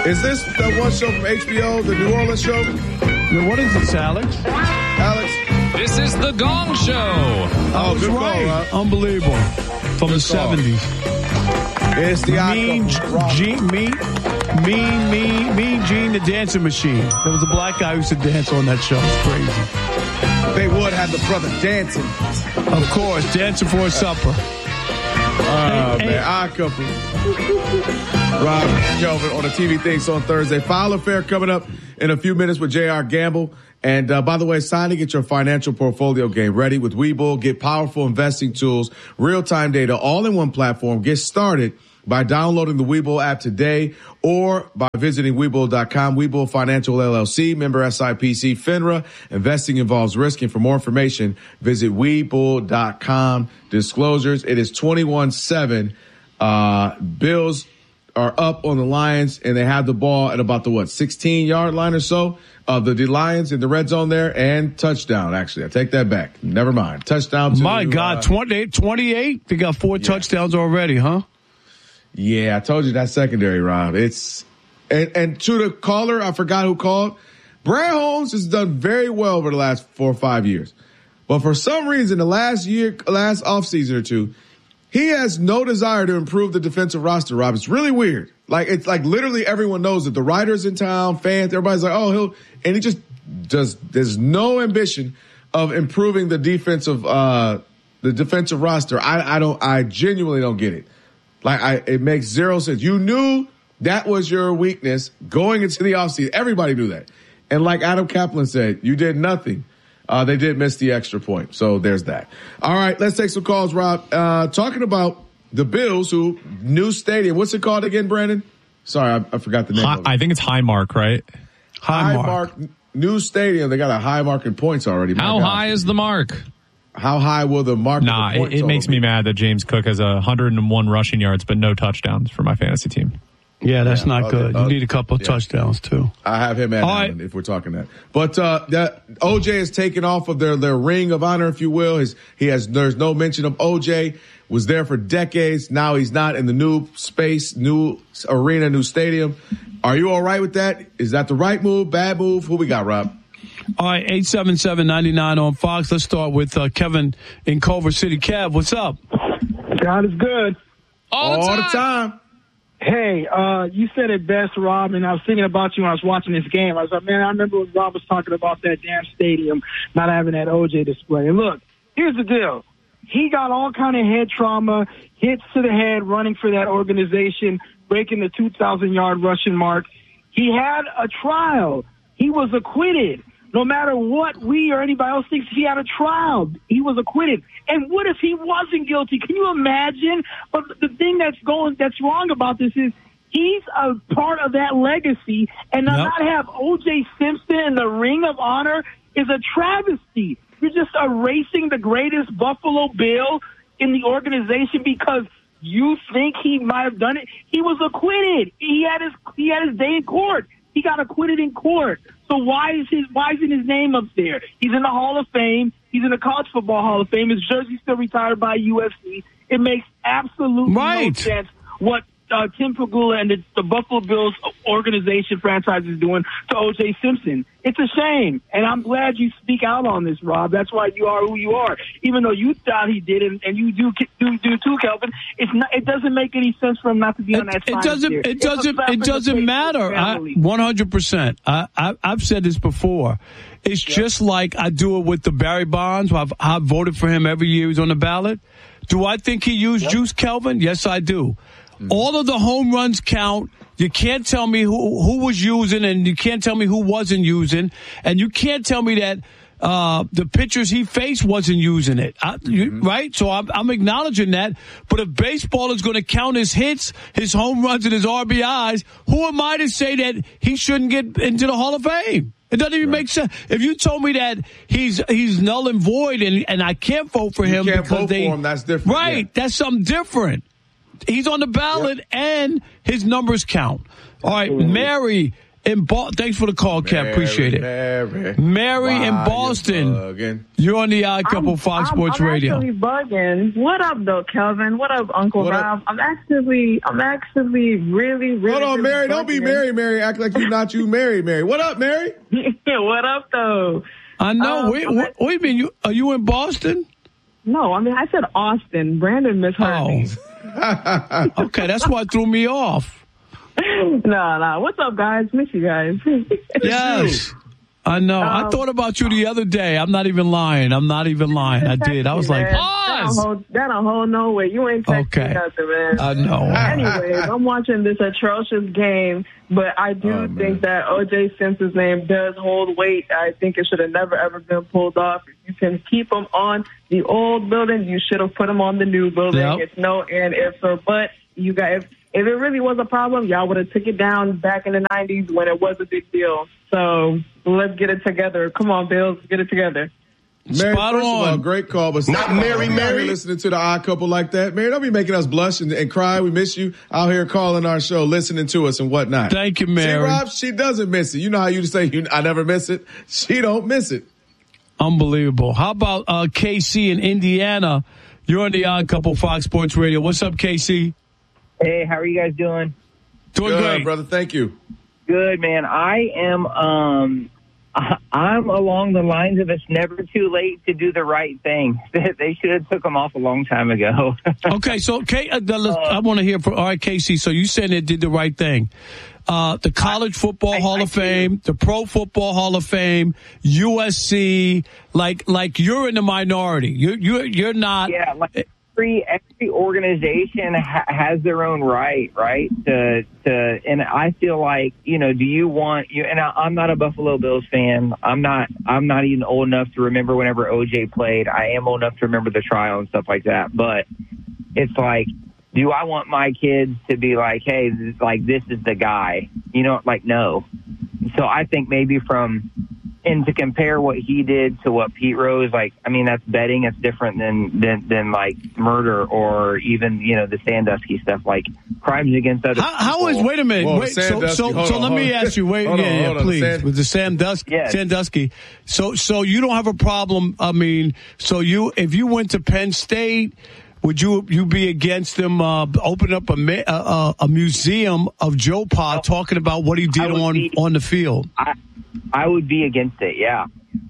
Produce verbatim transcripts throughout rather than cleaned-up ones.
Is this the one show from H B O, the New Orleans show? Now, what is this, Alex? Alex? This is the Gong Show. Oh, good right. call, Rob. Unbelievable. From Good the call. seventies. It's the Mean icon. Gene, mean, mean, mean, mean Gene, the dancing machine. There was a black guy who used to dance on that show. It's crazy. They would have the brother dancing. Of course, dancing for a supper. Oh, Hey, man. hey. Our couple. Rob Kelvin on the T V Things on Thursday. File Affair coming up in a few minutes with J R. Gamble. And uh, by the way, it's time to get your financial portfolio game ready with Webull. Get powerful investing tools, real-time data, all in one platform. Get started by downloading the Webull app today or by visiting Webull dot com. Webull Financial L L C, member S I P C, FINRA. Investing involves risk. And for more information, visit Webull dot com. Disclosures, it is twenty-one seven. Uh, Bills are up on the Lions, and they have the ball at about the, what, sixteen-yard line or so of the, the Lions in the red zone there, and touchdown, actually. I take that back. Never mind. Touchdown to My God, uh, twenty-eight, twenty-eight? They got four yeah. touchdowns already, huh? Yeah, I told you that secondary, Rob. It's and, and to the caller, I forgot who called. Brad Holmes has done very well over the last four or five years. But for some reason, the last year, last offseason or two, he has no desire to improve the defensive roster, Rob. It's really weird. Like, it's like literally everyone knows that the writers in town, fans, everybody's like, oh, he'll, and he just does, there's no ambition of improving the defensive, uh, the defensive roster. I, I don't, I genuinely don't get it. Like, I, it makes zero sense. You knew that was your weakness going into the offseason. Everybody knew that. And like Adam Kaplan said, you did nothing. Uh, they did miss the extra point. So there's that. All right, let's take some calls, Rob. Uh, talking about the Bills, who new stadium. What's it called again, Brandon? Sorry, I, I forgot the name Hi, of it. I think it's Highmark, right? Highmark. New stadium. They got a high mark in points already. My How God. high is the mark? How high will the mark? Nah, of the it, point it total makes me be? mad that James Cook has a one hundred one rushing yards, but no touchdowns for my fantasy team. Yeah, that's Yeah, not uh, good. uh, You need a couple of yeah. touchdowns, too. I have him at All Allen, right. if we're talking that. But uh that O J is taken off of their their ring of honor, if you will. His he has there's no mention of O J. Was there for decades. Now he's not in the new space, new arena, new stadium. Are you all right with that? Is that the right move, bad move? Who we got, Rob? All right, eight seven seven, nine nine on Fox. Let's start with uh, Kevin in Culver City. Kev, what's up? God is good. All, all the the time. time. Hey, uh, you said it best, Rob, and I was thinking about you when I was watching this game. I was like, man, I remember when Rob was talking about that damn stadium not having that O J display. And look, here's the deal. He got all kind of head trauma, hits to the head running for that organization, breaking the two thousand yard rushing mark. He had a trial. He was acquitted. No matter what we or anybody else thinks, he had a trial. He was acquitted. And what if he wasn't guilty? Can you imagine? But the thing that's going, that's wrong about this is he's a part of that legacy, and to Yep. not have O J Simpson in the Ring of Honor is a travesty. You're just erasing the greatest Buffalo Bill in the organization because you think he might have done it. He was acquitted. He had his he had his day in court. He got acquitted in court. So why is his why isn't his name up there? He's in the Hall of Fame. He's in the College Football Hall of Fame. His jersey's still retired by U F C. It makes absolutely no Right. sense what uh, Tim Pagula and the, the Buffalo Bills organization franchise is doing to O J Simpson. It's a shame, and I'm glad you speak out on this, Rob. That's why you are who you are. Even though you thought he did it, and you do do, do too, Kelvin. It's not. It doesn't make any sense for him not to be on that. It, it side doesn't. here. It It's a doesn't. slap in It the doesn't face to matter. the I, family. one hundred percent. I, I I've said this before. It's just like I do it with the Barry Bonds. I've I voted for him every year he's on the ballot. Do I think he used juice, Kelvin? Yes, I do. Mm. All of the home runs count. You can't tell me who who was using, and you can't tell me who wasn't using, and you can't tell me that uh, the pitchers he faced wasn't using it. I, you, Mm-hmm. right? So I'm, I'm acknowledging that. But if baseball is going to count his hits, his home runs, and his R B Is, who am I to say that he shouldn't get into the Hall of Fame? It doesn't even Right. make sense. If you told me that he's he's null and void, and, and I can't vote for You him can't because vote they for him, that's different, right? yeah. That's something different. He's on the ballot, Yep. and his numbers count. All right, Mary in Bo- Thanks for the call, Cap. Appreciate it. Mary, Mary in Boston. You're on the Odd Couple I'm, Fox I'm, Sports I'm Radio. I'm actually bugging. What up, though, Kelvin? What up, Uncle What Rob? up? I'm actually, I'm actually really, really. Hold on, really Mary. Don't be bugging. Mary, Mary. Act like you not you, Mary, Mary. What up, Mary? What up, though? I know. Um, wait, I'm what, what do you mean? You, are you in Boston? No, I mean, I said Austin. Brandon misheard Oh. me. Okay, that's what threw me off. No, no. What's up, guys? Miss you guys. Yes. I know. I Um, thought about you the other day. I'm not even lying. I'm not even lying. I did. I was like, Man, That pause. don't hold, that don't hold no way. You ain't texting Okay. nothing, man. I know. Anyways, I'm watching this atrocious game, but I do Oh, man. think that O J Simpson's name does hold weight. I think it should have never, ever been pulled off. If you can keep him on the old building, you should have put him on the new building. Yep. It's no and if or but. You got if, if it really was a problem, y'all would have took it down back in the nineties when it was a big deal. So let's get it together. Come on, Bills, get it together. Mary, Spot first of all, on. great call, but Not Mary, Mary, Mary. listening to the Odd Couple like that. Mary, don't be making us blush and, and cry. We miss you out here calling our show, listening to us and whatnot. Thank you, See, Mary. Rob, she doesn't miss it. You know how you say you, I never miss it. She don't miss it. Unbelievable. How about uh, K C in Indiana? You're on the Odd Couple Fox Sports Radio. What's up, K C? Hey, how are you guys doing? Doing Good, great. brother. Thank you. Good, man. I am, um, I- I'm along the lines of it's never too late to do the right thing. They should have took them off a long time ago. Okay, so K, uh, the, I want to hear from all right, K C. So you said they did the right thing. Uh, the College Football I- Hall I of Fame, the Pro Football Hall of Fame, U S C. Like, like you're in the minority. You, you, you're not. Yeah, like every every organization ha- has their own right, right? To to, and I feel like, you know, do you want you? And I, I'm not a Buffalo Bills fan. I'm not. I'm not even old enough to remember whenever O J played. I am old enough to remember the trial and stuff like that. But it's like, do I want my kids to be like, hey, this, like this is the guy? You know, like no. So I think maybe from. And to compare what he did to what Pete Rose, like, I mean, that's betting. It's different than, than, than like murder or even, you know, the Sandusky stuff, like crimes against other How, how is, people. wait a minute. Whoa, wait, so, Sandusky. so, Hold so on, let hold me on. ask you, wait, Hold yeah, on, yeah, hold on. please, Sand- with the Sandusky, Yes. Sandusky. So, so you don't have a problem. I mean, so you, if you went to Penn State, would you, you be against them, uh, open up a, ma- uh, a museum of Joe Pa talking about what he did I would on, be- on the field? I, I would be against it. Yeah.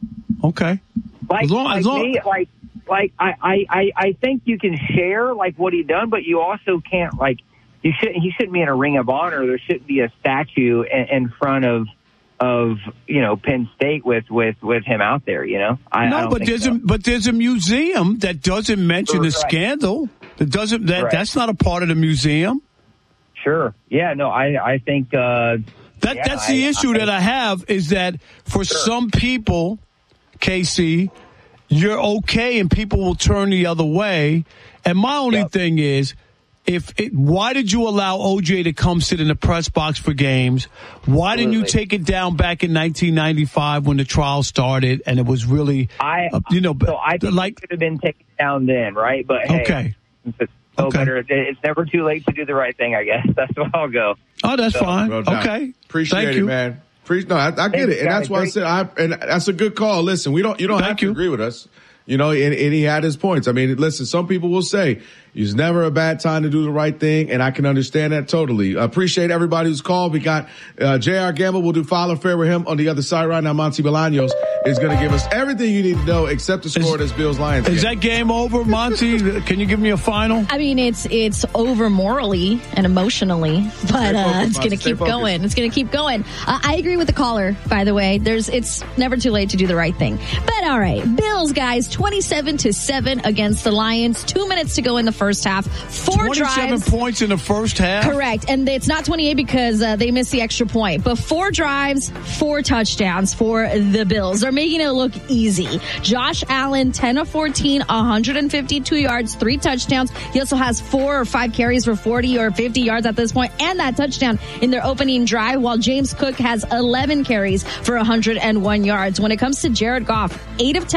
Okay. Like, As long- like as long- me, like, like I, I, I, I think you can share like what he done, but you also can't like, you shouldn't, he shouldn't be in a ring of honor. There shouldn't be a statue in, in front of, of, you know, Penn State with, with, with him out there, you know? I, I No, don't but think there's so. a but there's a museum that doesn't mention the Right. scandal. That doesn't that Right. that's not a part of the museum. Sure. Yeah, no, I, I think, uh, That yeah, that's the I- issue I- that I have is that for some people, K C, you're okay and people will turn the other way. And my only Yep. thing is, if it, why did you allow O J to come sit in the press box for games? Why didn't you Absolutely. take it down back in nineteen ninety-five when the trial started and it was really, I, uh, you know, so I think like, it could have been taken down then, right? But hey, okay. it's so Okay. better. It's never too late to do the right thing, I guess. That's what I'll go. Oh, that's So, fine. Well done. Okay. Appreciate Thank it, you. man. Pre- no, I, I get Thanks, it, and that's guys. why I Great. said I. And that's a good call. Listen, we don't. You don't Thank have to you. agree with us. You know, and, and he had his points. I mean, listen, some people will say it's never a bad time to do the right thing, and I can understand that totally. I appreciate everybody who's called. We got uh, J R. Gamble. We'll do File Fair with him on the other side right now. Monty Bolaños is going to give us everything you need to know except the score of this Bills-Lions Is game. that game over, Monty? Can you give me a final? I mean, it's it's over morally and emotionally, but uh, focused, it's going to Monty. Stay keep focused. going. It's going to keep going. Uh, I agree with the caller, by the way. There's it's never too late to do the right thing. But all right, Bills guys, twenty-seven to seven against the Lions. Two minutes to go in the first half. Four twenty-seven drives. points in the first half. Correct. And it's not twenty-eight because uh, they missed the extra point. But four drives, four touchdowns for the Bills. They're making it look easy. Josh Allen, ten of fourteen, one hundred fifty-two yards, three touchdowns. He also has four or five carries for forty or fifty yards at this point, and that touchdown in their opening drive, while James Cook has eleven carries for one hundred one yards. When it comes to Jared Goff, eight of ten,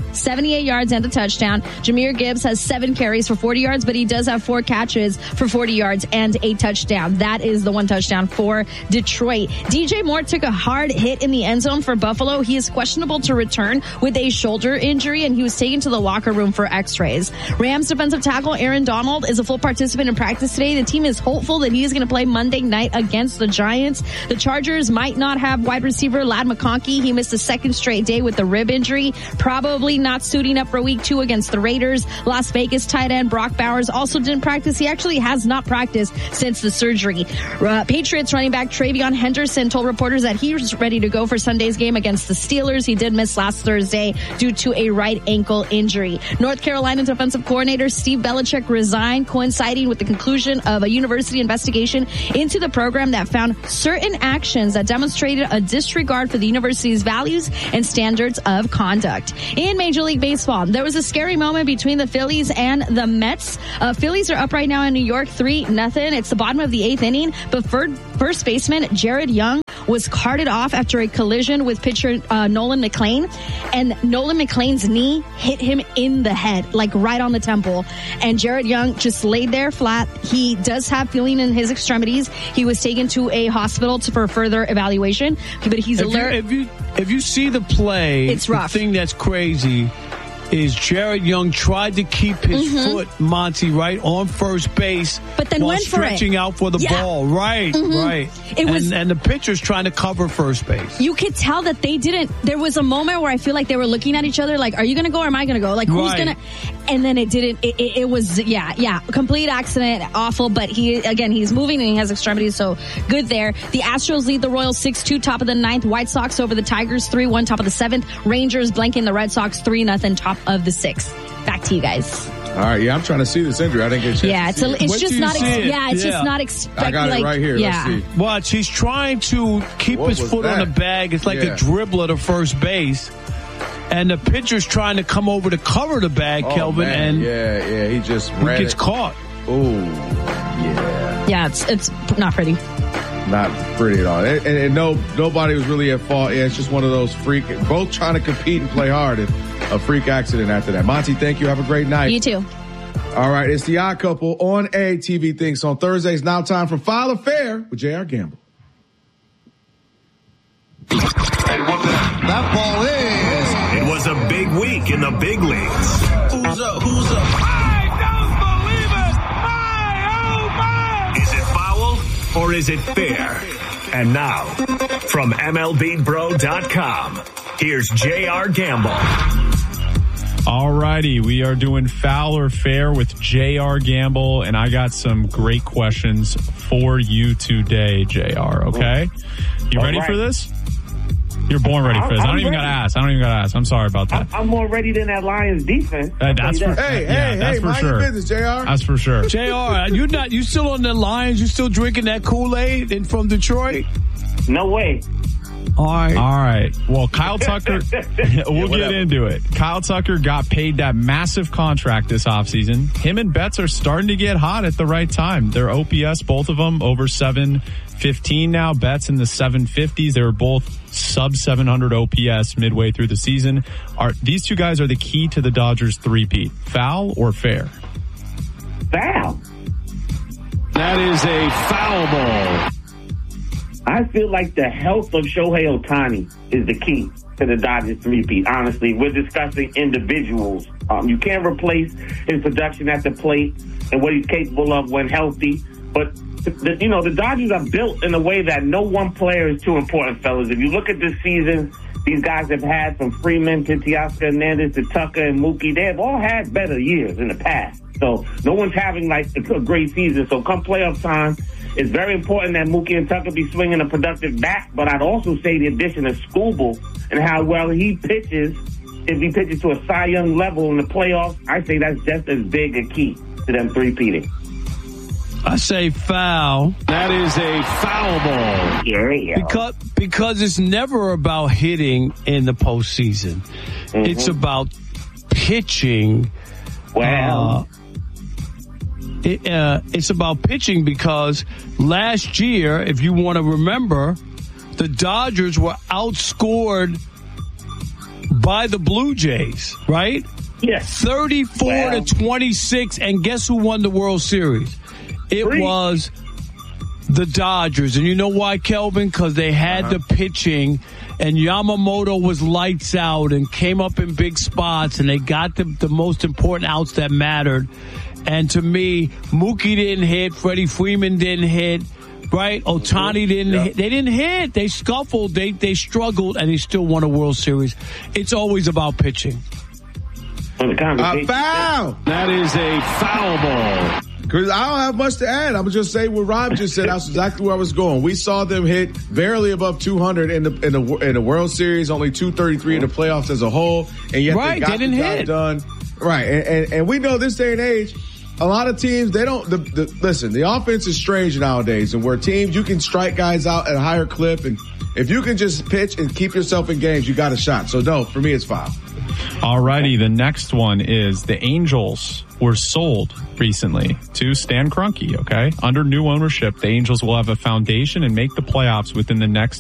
seventy-eight yards and a touchdown. Jahmyr Gibbs has seven carries for forty yards, but he does have four catches for forty yards and a touchdown. That is the one touchdown for Detroit. D J Moore took a hard hit in the end zone for Buffalo. He is questionable to return with a shoulder injury, and he was taken to the locker room for x-rays. Rams defensive tackle Aaron Donald is a full participant in practice today. The team is hopeful that he is going to play Monday night against the Giants. The Chargers might not have wide receiver Ladd McConkey. He missed a second straight day with the rib injury, probably not suiting up for week two against the Raiders. Las Vegas tight end Brock Bowers also didn't practice. He actually has not practiced since the surgery. Uh, Patriots running back Travion Henderson told reporters that he was ready to go for Sunday's game against the Steelers. He did miss last Thursday due to a right ankle injury. North Carolina defensive coordinator Steve Belichick resigned, coinciding with the conclusion of a university investigation into the program that found certain actions that demonstrated a disregard for the university's values and standards of conduct. In Major League Baseball, there was a scary moment between the Phillies and the Mets. Uh, Phillies are up right now in New York, three nothing. It's the bottom of the eighth inning, but first baseman Jared Young was carted off after a collision with pitcher uh, Nolan McLean, and Nolan McLean's knee hit him in the head, like right on the temple, and Jared Young just laid there flat. He does have feeling in his extremities. He was taken to a hospital to, for further evaluation, but he's if alert. You, if you if you see the play, it's rough. The thing that's crazy is Jared Young tried to keep his mm-hmm. foot, Monty, right on first base, but then while went for stretching it. out for the yeah. ball. Right, mm-hmm. right. It was, and, and the pitcher's trying to cover first base. You could tell that they didn't. There was a moment where I feel like they were looking at each other, like, "Are you going to go or am I going to go? Like, who's right. going to?" And then it didn't. It, it, it was, yeah, yeah, complete accident, awful. But he, again, he's moving and he has extremities, so good there. The Astros lead the Royals six two, top of the ninth. White Sox over the Tigers three one, top of the seventh. Rangers blanking the Red Sox three nothing, top of the sixth. Back to you guys. All right, yeah, I'm trying to see this injury. I didn't get a chance yeah, to it's, see a, it's it. just not. Ex- it? Yeah, it's yeah. just not expected. I got it like, right here. Yeah. Let's see. Watch, he's trying to keep What his was foot that? on the bag. It's like Yeah. a dribbler to first base. And the pitcher's trying to come over to cover the bag, Oh, Kelvin, man. and yeah, yeah, he just he ran gets it. caught. Oh, yeah. Yeah, it's it's not pretty. Not pretty at all. And, and, and no, nobody was really at fault. Yeah, it's just one of those freak, both trying to compete and play hard, and a freak accident after that. Monty, thank you. Have a great night. You too. All right, it's the Odd Couple on A T V Thinks on Thursdays. Now time for File or Fair with J R. Gamble. That ball is. It was a big week in the big leagues. Who's up? Who's up? I don't believe it! My, oh my! Is it foul or is it fair? And now, from M L B Bro dot com, here's J R. Gamble. All righty, we are doing Foul or Fair with J R. Gamble, and I got some great questions for you today, J R, okay? You ready right. for this? You're born ready for this. I'm I don't even ready. got to ask. I don't even got to ask. I'm sorry about that. I'm more ready than that Lions defense. Uh, that's for, Hey, yeah, hey, that's hey, for mind sure. your business, J R. That's for sure. J R, you not you still on the Lions? You still drinking that Kool-Aid in, from Detroit? No way. All right. All right. Well, Kyle Tucker, we'll whatever. get into it. Kyle Tucker got paid that massive contract this offseason. Him and Betts are starting to get hot at the right time. Their O P S, both of them, over seven fifteen now. Betts in the seven fifties. They were both sub seven hundred O P S midway through the season. Are these two guys are the key to the Dodgers three-peat. Foul or fair? Foul. That is a foul ball. I feel like the health of Shohei Ohtani is the key to the Dodgers three-peat. Honestly, we're discussing individuals. Um, you can't replace his production at the plate and what he's capable of when healthy. But, the, you know, the Dodgers are built in a way that no one player is too important, fellas. If you look at this season, these guys have had from Freeman to Teoscar Hernandez to Tucker and Mookie. They have all had better years in the past. So no one's having, like, a great season. So come playoff time, it's very important that Mookie and Tucker be swinging a productive bat, but I'd also say the addition of Skubal and how well he pitches, if he pitches to a Cy Young level in the playoffs, I say that's just as big a key to them three-peating. I say foul. That is a foul ball. Yeah, yeah. Because because it's never about hitting in the postseason. Mm-hmm. It's about pitching. Well, uh, it, uh, it's about pitching because last year, if you want to remember, the Dodgers were outscored by the Blue Jays, right? Yes. thirty-four Wow. to twenty-six, and guess who won the World Series? It Three. was the Dodgers. And you know why, Kelvin? Because they had Uh-huh. the pitching, and Yamamoto was lights out and came up in big spots, and they got the, the most important outs that mattered. And to me, Mookie didn't hit, Freddie Freeman didn't hit, right? Ohtani didn't Yeah. hit. They didn't hit. They scuffled. They they struggled, and they still won a World Series. It's always about pitching. On the A conversation. foul. That is a foul ball. Because I don't have much to add. I'm going to just say what Rob just said. That's exactly where I was going. We saw them hit barely above two hundred in the in the in the World Series, only two thirty-three in the playoffs as a whole, and yet Right, they got they didn't the job hit. done. Right, and, and and we know this day and age, a lot of teams they don't. The, the, listen, the offense is strange nowadays, and where teams you can strike guys out at a higher clip, and if you can just pitch and keep yourself in games, you got a shot. So no, for me, it's foul. All righty, the next one is the Angels were sold recently to Stan Kroenke, okay? Under new ownership, the Angels will have a foundation and make the playoffs within the next